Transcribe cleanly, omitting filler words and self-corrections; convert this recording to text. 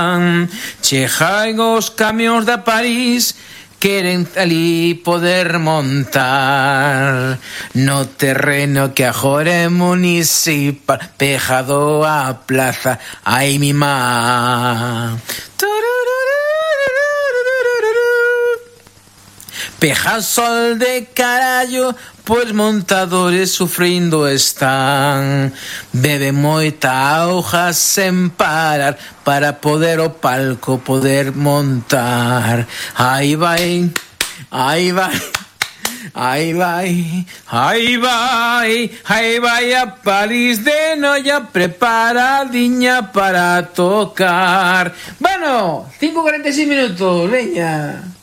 Chegan os camións da París, queren ali poder montar no terreno que agora é municipal, pegado á plaza, ai mi má. Peja sol de carallo, pois montadores sufrindo están. Beben moita auga sen parar para poder o palco poder montar. Aí vai, aí vai, aí vai, aí vai, aí vai a París de noia preparadiña para tocar. Bueno, 5:46 minutos, leña.